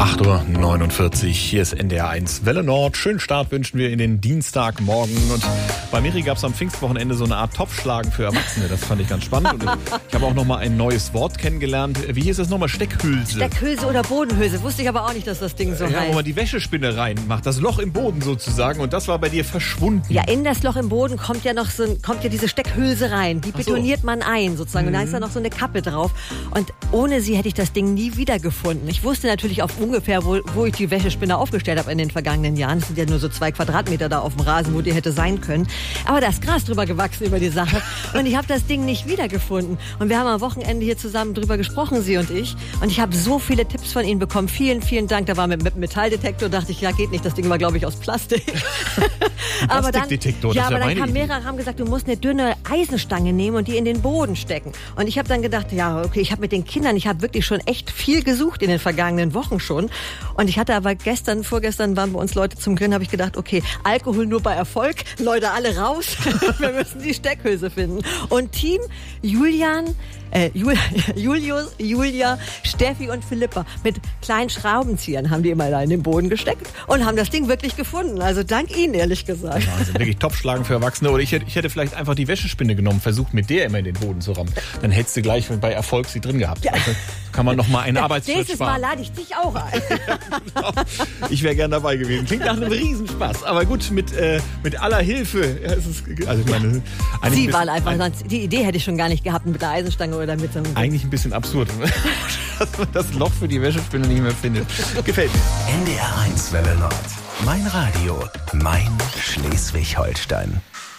8:49 Uhr, hier ist NDR1 Welle Nord. Schönen Start wünschen wir in den Dienstagmorgen. Und bei Miri gab es am Pfingstwochenende so eine Art Topfschlagen für Erwachsene. Das fand ich ganz spannend. Und ich habe auch nochmal ein neues Wort kennengelernt. Wie hieß es nochmal? Steckhülse. Steckhülse oder Bodenhülse. Wusste ich aber auch nicht, dass das Ding so heißt. Ja, wo man die Wäschespinne reinmacht. Das Loch im Boden sozusagen. Und das war bei dir verschwunden. Ja, in das Loch im Boden kommt ja diese Steckhülse rein. Die betoniert man ein sozusagen. Und da ist da noch so eine Kappe drauf. Und ohne sie hätte ich das Ding nie wiedergefunden. Ich wusste natürlich auf ungefähr, wo ich die Wäschespinne aufgestellt habe in den vergangenen Jahren. Es sind ja nur so 2 Quadratmeter da auf dem Rasen, wo die hätte sein können. Aber da ist Gras drüber gewachsen über die Sache. Und ich habe das Ding nicht wiedergefunden. Und wir haben am Wochenende hier zusammen drüber gesprochen, Sie und ich. Und ich habe so viele Tipps von Ihnen bekommen. Vielen, vielen Dank. Da war mit Metalldetektor, dachte ich, ja, geht nicht. Das Ding war, glaube ich, aus Plastik. Aber dann kamen mehrere, haben gesagt, du musst eine dünne Eisenstange nehmen und die in den Boden stecken. Und ich habe dann gedacht, ja, okay, ich habe mit den Kindern, ich habe wirklich schon echt viel gesucht in den vergangenen Wochen schon. Und ich hatte aber vorgestern waren bei uns Leute zum Grillen, habe ich gedacht, okay, Alkohol nur bei Erfolg, Leute alle raus, wir müssen die Steckhülse finden. Und Team Julius, Julia, Steffi und Philippa mit kleinen Schraubenzieher haben die immer da in den Boden gesteckt und haben das Ding wirklich gefunden. Also dank Ihnen, ehrlich gesagt. Also wirklich Topfschlagen für Erwachsene. Oder ich hätte vielleicht einfach die Wäschespinne genommen, versucht mit der immer in den Boden zu rammen. Dann hättest du gleich bei Erfolg sie drin gehabt. Ja. Also kann man noch mal einen Arbeitsschritt nächstes sparen. Mal lade ich dich auch ein. Ja, genau. Ich wäre gern dabei gewesen. Klingt nach einem Riesenspaß. Aber gut, mit aller Hilfe. Ja, also ich meine, Sie waren einfach, die Idee hätte ich schon gar nicht gehabt mit der Eisenstange oder mit so einem... Eigentlich ein bisschen absurd, dass man das Loch für die Wäschespinne nicht mehr findet. Gefällt mir. NDR1 Welle Nord. Mein Radio, mein Schleswig-Holstein.